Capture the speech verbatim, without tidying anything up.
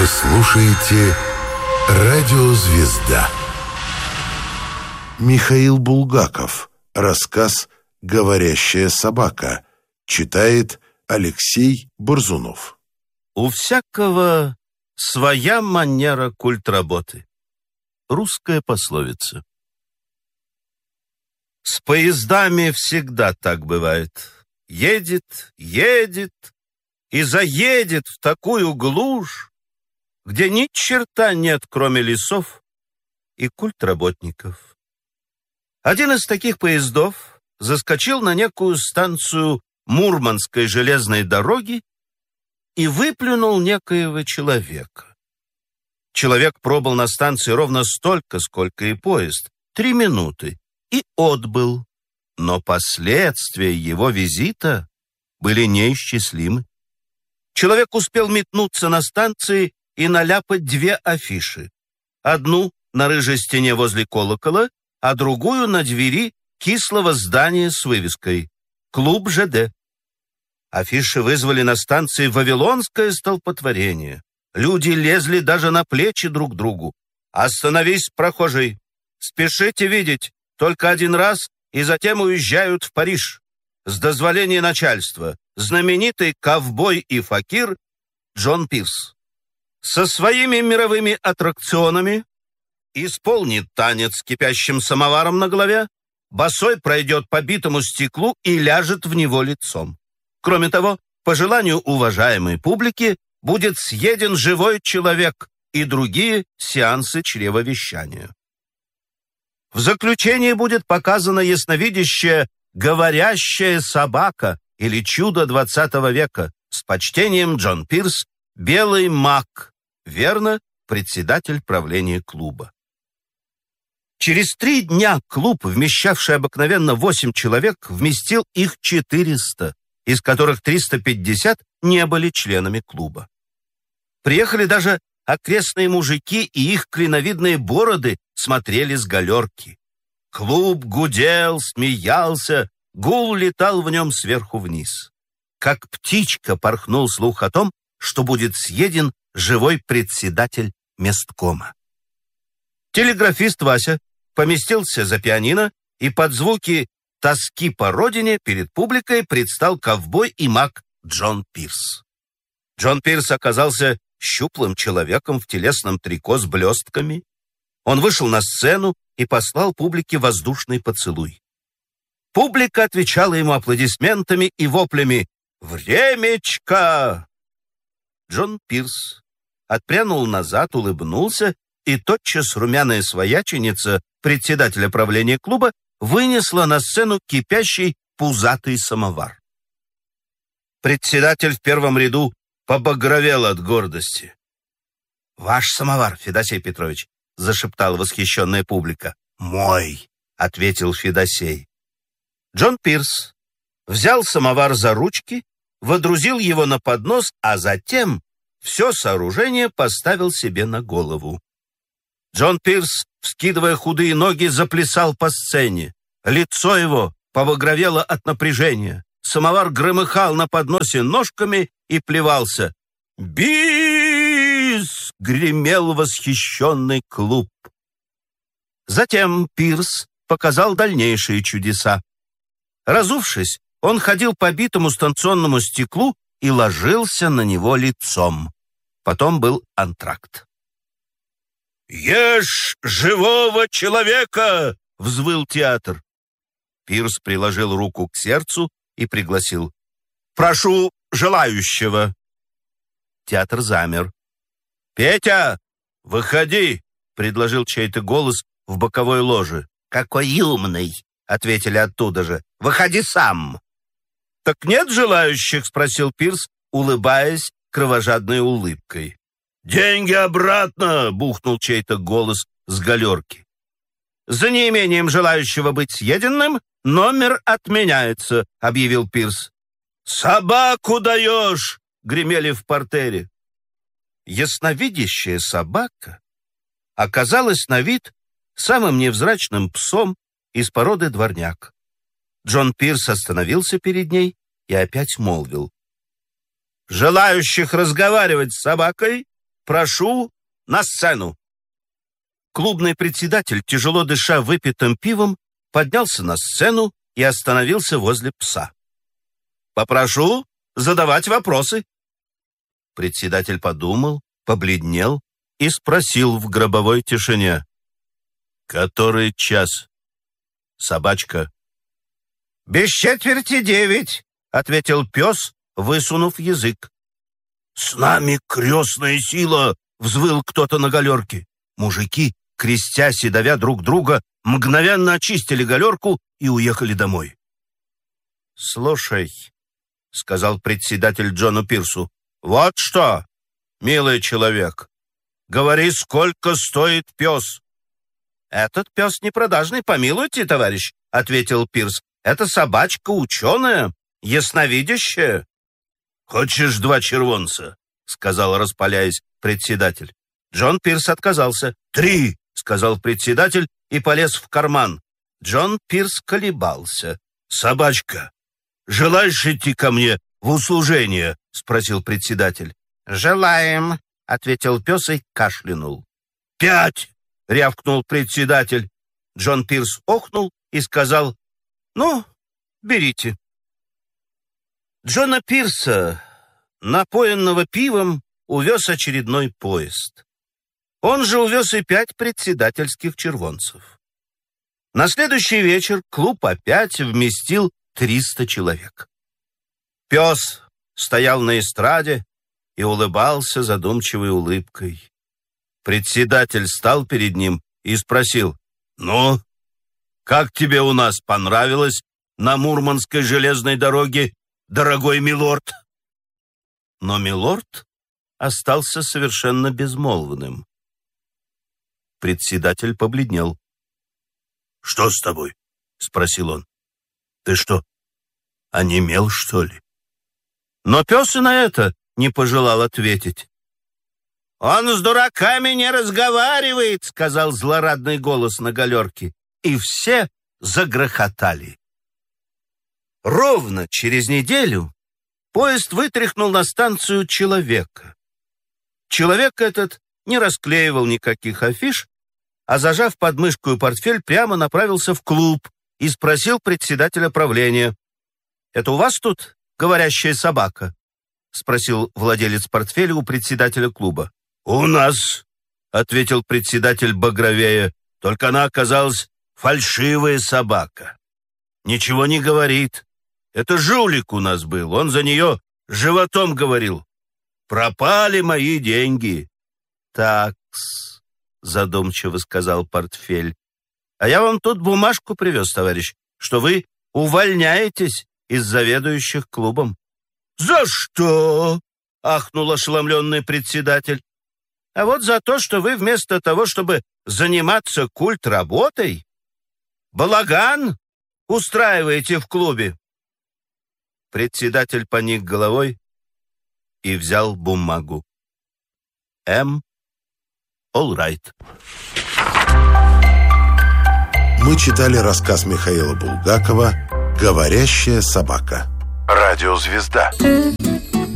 Вы слушаете «Радио Звезда». Михаил Булгаков. Рассказ «Говорящая собака». Читает Алексей Борзунов. У всякого своя манера культработы. Русская пословица. С поездами всегда так бывает. Едет, едет и заедет в такую глушь, где ни черта нет, кроме лесов и культработников. Один из таких поездов заскочил на некую станцию Мурманской железной дороги и выплюнул некоего человека. Человек пробыл на станции ровно столько, сколько и поезд, три минуты, и отбыл. Но последствия его визита были неисчислимы. Человек успел метнуться на станции и наляпать две афиши. Одну на рыжей стене возле колокола, а другую на двери кислого здания с вывеской «Клуб ЖД». Афиши вызвали на станции вавилонское столпотворение. Люди лезли даже на плечи друг другу. «Остановись, прохожий! Спешите видеть! Только один раз, и затем уезжают в Париж. С дозволения начальства. Знаменитый ковбой и факир Джон Пирс. Со своими мировыми аттракционами исполнит танец с кипящим самоваром на голове, босой пройдет по битому стеклу и ляжет в него лицом. Кроме того, по желанию уважаемой публики будет съеден живой человек и другие сеансы чревовещания. В заключении будет показана ясновидящая говорящая собака или чудо двадцатого века с почтением Джон Пирс, белый маг, верно, председатель правления клуба. Через три дня клуб, вмещавший обыкновенно восемь человек, вместил их четыреста, из которых триста пятьдесят не были членами клуба. Приехали даже окрестные мужики, и их клиновидные бороды смотрели с галерки. Клуб гудел, смеялся, гул летал в нем сверху вниз. Как птичка порхнул слух о том, что будет съеден живой председатель месткома. Телеграфист Вася поместился за пианино, и под звуки тоски по родине перед публикой предстал ковбой и маг Джон Пирс. Джон Пирс оказался щуплым человеком в телесном трико с блестками. Он вышел на сцену и послал публике воздушный поцелуй. Публика отвечала ему аплодисментами и воплями «Времечко!». Джон Пирс отпрянул назад, улыбнулся, и тотчас румяная свояченица председателя правления клуба вынесла на сцену кипящий пузатый самовар. Председатель в первом ряду побагровел от гордости. «Ваш самовар, Федосей Петрович», — зашептала восхищенная публика. «Мой», — ответил Федосей. Джон Пирс взял самовар за ручки, водрузил его на поднос, а затем все сооружение поставил себе на голову. Джон Пирс, вскидывая худые ноги, заплясал по сцене. Лицо его побагровело от напряжения. Самовар громыхал на подносе ножками и плевался. «Бис!» — гремел восхищенный клуб. Затем Пирс показал дальнейшие чудеса. Разувшись, он ходил по битому станционному стеклу и ложился на него лицом. Потом был антракт. «Ешь живого человека!» — взвыл театр. Пирс приложил руку к сердцу и пригласил: «Прошу желающего». Театр замер. «Петя, выходи!» — предложил чей-то голос в боковой ложе. «Какой умный!» — ответили оттуда же. «Выходи сам!» «Так нет желающих?» — спросил Пирс, улыбаясь кровожадной улыбкой. «Деньги обратно!» — бухнул чей-то голос с галерки. «За неимением желающего быть съеденным номер отменяется», — объявил Пирс. «Собаку даешь!» — гремели в партере. Ясновидящая собака оказалась на вид самым невзрачным псом из породы дворняк. Джон Пирс остановился перед ней и опять молвил: «Желающих разговаривать с собакой прошу на сцену». Клубный председатель, тяжело дыша выпитым пивом, поднялся на сцену и остановился возле пса. «Попрошу задавать вопросы». Председатель подумал, побледнел и спросил в гробовой тишине: «Который час, собачка?» «Без четверти девять», — ответил пес, высунув язык. «С нами крестная сила!» — взвыл кто-то на галерке. Мужики, крестясь и давя друг друга, мгновенно очистили галерку и уехали домой. «Слушай», — сказал председатель Джону Пирсу, — «вот что, милый человек, говори, сколько стоит пес». «Этот пес не продажный, помилуйте, товарищ», — ответил Пирс. «Это собачка ученая, ясновидящая». «Хочешь два червонца?» — сказал, распаляясь, председатель. Джон Пирс отказался. «Три!» — сказал председатель и полез в карман. Джон Пирс колебался. «Собачка, желаешь идти ко мне в услужение?» — спросил председатель. «Желаем», — ответил пес и кашлянул. «Пять!» — рявкнул председатель. Джон Пирс охнул и сказал: «Ну, берите». Джона Пирса, напоенного пивом, увез очередной поезд. Он же увез и пять председательских червонцев. На следующий вечер клуб опять вместил триста человек. Пес стоял на эстраде и улыбался задумчивой улыбкой. Председатель стал перед ним и спросил: «Ну, как тебе у нас понравилось на Мурманской железной дороге, дорогой милорд?» Но милорд остался совершенно безмолвным. Председатель побледнел. «Что с тобой?» — спросил он. «Ты что, онемел, что ли?» Но пес и на это не пожелал ответить. «Он с дураками не разговаривает», — сказал злорадный голос на галерке, и все загрохотали. Ровно через неделю поезд вытряхнул на станцию человека. Человек этот не расклеивал никаких афиш, а, зажав под мышку и портфель, прямо направился в клуб и спросил председателя правления: «Это у вас тут говорящая собака?» — спросил владелец портфеля у председателя клуба. «У нас», — ответил председатель багровея, — «только она оказалась фальшивая собака. Ничего не говорит. Это жулик у нас был, он за нее животом говорил. Пропали мои деньги». «Так-с», — задумчиво сказал портфель, — «а я вам тут бумажку привез, товарищ, что вы увольняетесь из заведующих клубом». «За что?» — ахнул ошеломленный председатель. «А вот за то, что вы вместо того, чтобы заниматься культ-работой, балаган устраиваете в клубе». Председатель поник головой и взял бумагу. М. All right. Мы читали рассказ Михаила Булгакова «Говорящая собака». Радиозвезда.